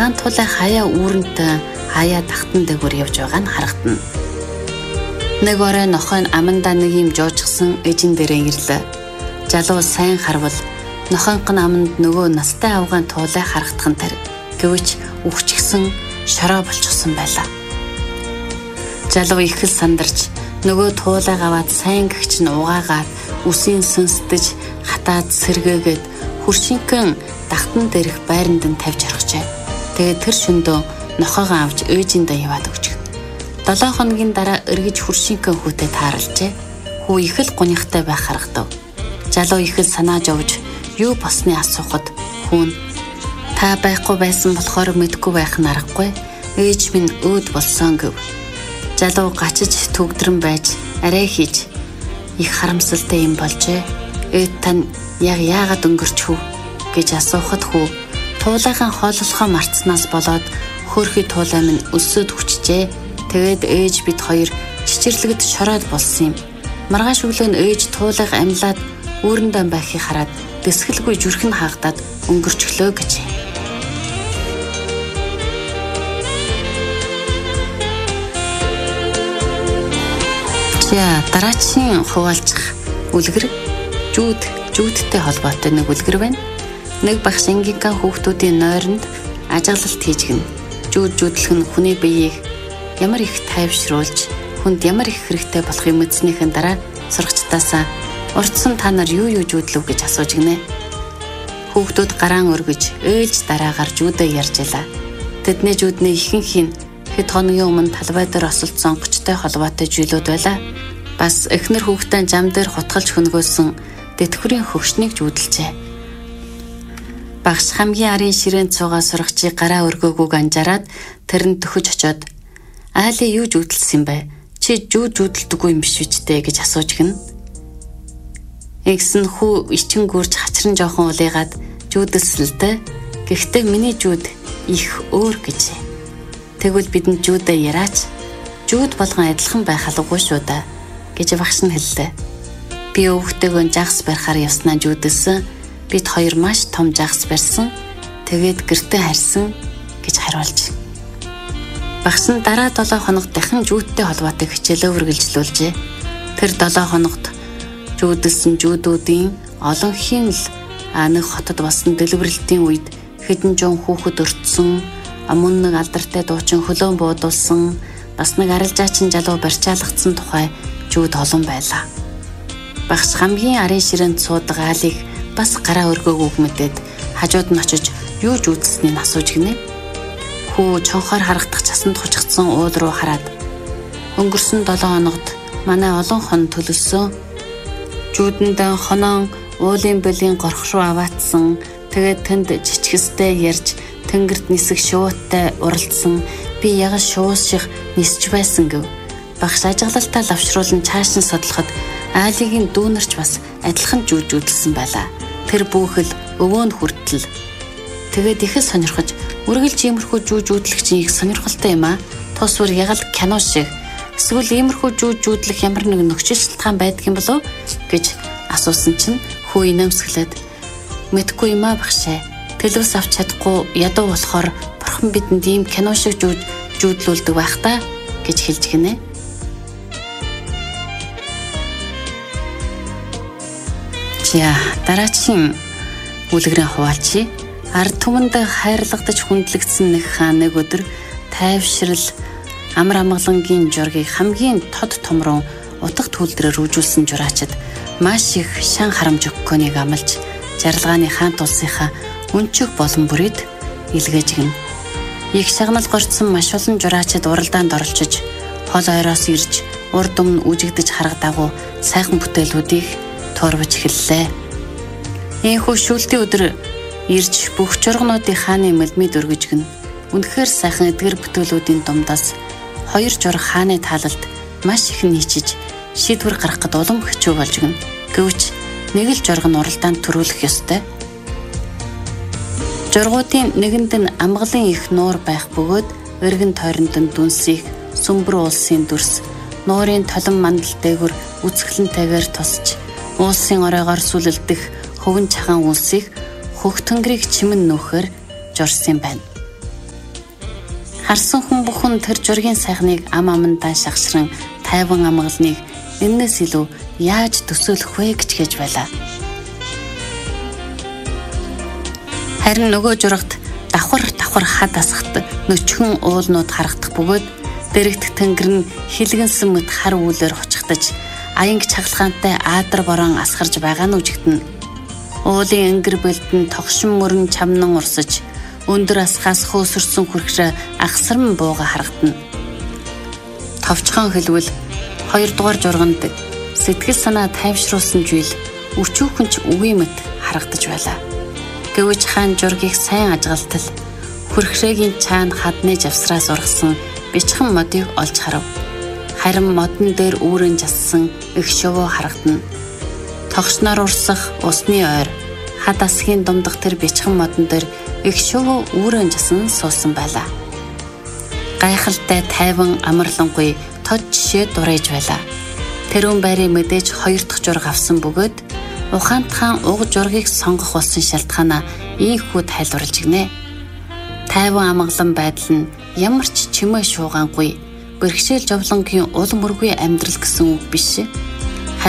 цагаан тулай хаяа үүрэнтэй хаяа тахтан дээгүүр явж байгаа нь харагдана. Нэг орой нохой амандаа нэг юм жоожгсан эжин дээрээ ирлээ. Залуу сайн харвал нохойнх нь аманд нөгөө настай авгаан туулай харагдах нь тэр. Гэвч үхчихсэн шороо болчихсон байлаа. Залуу их л сандарч нөгөө туулайг аваад сайн гэгч нь угаагаад үсийн сүнсдэж хатаад сэргээгээд хуршинкэн тахтан дээрх байранд нь тавьж орхижээ. Тэгээд тэр шөндөө нохоогоо авч ээжиндээ яваад өгчих. 7 хоногийн дараа эргэж хуршинкэн хүүтэй таарлжээ. Хүү их л гунигтай байх харагдав. Залуу их л санааж овж юу босныг асуухад хүүн та байхгүй байсан болохоор мэдгүй байх нь аргагүй. Ээж минь өөд болсон гэв. Залуу гачиж төгдрөн байж арай хийж их харамсалтай юм болжээ. Ээд тань яг яагаад өнгөрчихв гэж асуухад хүү туулайхан хооллохоо мартснаас болоод хөөрхий туулай минь өсөд хүчжээ. Тэгээд ээж бид хоёр чичирлэгд шороод болсон юм. Маргааш өглөө нь ээж туулайг амьлаад үүрэндээ байхыг хараад дэсгэлгүй зүрхэн хаагдаад өнгөрчлөө гэж. Дараагийн хуваалцах үлгэр жүүдтэй холбоотой нэг үлгэр байна. Нэг багш ангийнхаа хүүхдүүдийн нойронд ажиглалт хийж гин. Жүүдлэх нь хүний биеийг ямар их тайвшруулж, хүнд ямар их хэрэгтэй болохыг мэдснийхэн дараа сурагчдаасаа урдсан та нар юу жүүдлэв гэж асууж гинэ. Хүүхдүүд гараан өргөж, ээлж дараагаар жүүдээ ярьж илаа. Тэдний жүүдний ихэнх нь хэд хоногийн өмнө талбай дээр осолдсон онгочтой холбоотой зүйлүүд байлаа. Бас эхнэр хүүхдээ зам дээр хутгалж хөнгөөсөн дэтгэврийн хөгшнийг жүүдэлжээ. Багш хамгийн арын ширээнд цугаа сурагчийг гараа өргөөгүйг анжаарад тэрэнд төхөж очоод "Айлын юу жүүдэлсэн бэ? Чи жүүдэлдэггүй юм биш үстэй" гэж асууж гин. Игсэн хүү ичин гүрж хачран жоохон улайгаад жүүдэлсэлтэй. Гэхдээ миний жүүд их өөр гэж. Тэгвэл бидэнд жүүдээ яраач. Жүүд болгон адилхан байх алгагүй шүү да гэж багш нь хэллээ. Би өвгтэйгөө жагс барихаар явснаа жүүдэлсэн. Бид хоёр маш том жагс барьсан. Тэгээд гэртээ харьсан гэж хариулж. Багш нь дараа 7 хоног дахин жүүдтэй холбоотой хичээлээ үргэлжлүүлжээ. Тэр 7 хоногт жүүдэлсэн жүүдүүдийн олонхийн л нэг хотод болсон дэлгэрэлтийн үед хэдэн жон хүүхэд өртсөн, мөн нэг алдартай дуучин хөлөөн буудулсан, бас нэг арилжаачин залуу барьчаалгацсан тухай жүүд олон байлаа. Багш хамгийн арын ширээнд суудаг аалыг бас гараа өргөөгүйг мэдээд хажууд нь очиж юу жүүдэлснийг асууж гинэ. Хүү чонхоор харагдах часанд хужигдсан уул руу хараад өнгөрсөн 7 хоногт манай олон хон төлөлсөн. Жүүдэндээ хоноон уулын бэлгийн горх руу аваатсан. Тэгээд тэнд жичгэстэй ярьж тэнгэрт нисэх шууттай уралдсан. Би ягаш шуус шиг нисч байсан гэв. Багш ажиглалтаа лавшруулан цааш нь судлахад аалигийн дүүнерч бас адилхан жүүдэлсэн байлаа. Тэр бүхэл өвөөнд хүртэл. Тэгээд их сонирхож үргэлж иймэрхүү жүүдлэх чинь их сонирхолтой юм аа. Тус бүр яг л кино шиг. Эсвэл иймэрхүү жүүдлэх ямар нэг нөхцөл шалтгаан байдаг юм болов гэж асуусан чинь хүү инээмсэглээд "Мэдгүй юм аа багшаа. Төлөвс авч чадахгүй ядуу болохоор бурхан бидэнд ийм кино шиг жүүдлүүлдэг байх та" гэж хэлж гинэ. Дараагийн үлгэрийн хуваалцъя. Ард түмэнд хайрлагдаж хүндлэгдсэн нэг хаан нэг өдөр тайвшрал амар амгалангийн жургийг хамгийн тод том руу утга төлдрөөр рүүжүүлсэн жураачид маш их шан харамж өгөхөнийг амлаж жаргалгааны хаант улсынхаа өнчөг болон бүрийд илгээж гин. Их шагнал горцсон маш олон жураачид уралдаанд оролцож хол ойроос ирж урд өмнө үжигдэж харах дагуу сайхан бүтээлүүдийг туурвж эхэллээ. Ийхүү шүлтийн өдөр ирж бүх жургнуудын хааны мэлмид өргөж гин. Үнэхээр сайхан эдгэр бүтээлүүдийн дундаас 2 жураг хааны таалалд маш их нийчиж шийдвэр гаргахад улам хэцүү болж гин. Гэвч нэг л жураг нь уралдаанд төрүүлэх ёстой. Жургуудын нэгэнд нь амгалан их нуур байх бөгөөд өргөн тойронд нь дүнсийг сүмбэр уулсын дүрс нуурын толон мандал дээгүр үцгэлэнтэйгээр тусч уулсын оройгоор сүлэлдэх хөвөн чахан үлсийг хөх тэнгэрийг чимэн нөхөр журсан байна. Харсан хүн бүхэн тэр жургийн сайхныг ам амандаа шагшран тайван амгалныг энэс илүү яаж төсөөлөх вэ гэж хэлж байлаа. Харин нөгөө журагт давхар хад асахт нөчхөн уулнууд харагдах бөгөөд дэрэгдэх тэнгэр нь хилгэнсэн мэт хар үүлээр хучихтаж аянг чагалгаантай аадар борон асгарж байгаа нь үжигдэнэ. Уулын өнгөр бэлдэн тогшин мөрөн чамнан урсаж өндөр асхаас хөөсөрсөн хүрхшээ ахсарм бууга харагдана. Товчхон хэлвэл 2 дугаар журганд сэтгэл санаа тайвшруулсан жийл өчүүхэнч үгүй мэт харагдаж байлаа. Гэвч хаан жургийг сайн ажгалтал хүрхшээгийн цаана хадны завсраас ургасан бичхэн модыг олж харав. Харин модон дээр үүрэн жассан их шувуу харагдана. Тогшноор урсах усны ойр хад асгийн думдах тэр бичхэн модон дээр их шувуу үүрэн жасан суусан байлаа. Гайхалтай тайван амарлангүй тод жишээ дурайж байлаа. Тэрүүн байрын мэдээж 2 дахь жураг авсан бөгөөд ухаантхан уг жургийг сонгох болсон шалтгаанаа ийхүү тайлбарлаж гинэ. Тайван амгалан байдал нь ямар ч чимээ шуугаангүй бэрхшээл жовлонгийн ул мөргүй амьдрал гэсэн үг биш.